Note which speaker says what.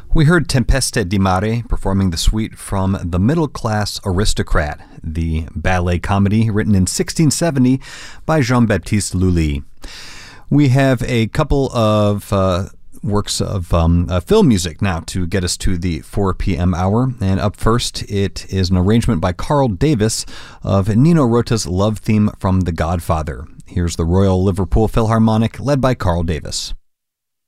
Speaker 1: We heard Tempesta di Mare performing the suite from The Middle Class Aristocrat, the ballet comedy written in 1670 by Jean-Baptiste Lully. We have a couple of works of film music now to get us to the 4 p.m. hour. And up first, it is an arrangement by Carl Davis of Nino Rota's love theme from The Godfather. Here's the Royal Liverpool Philharmonic, led by Carl Davis.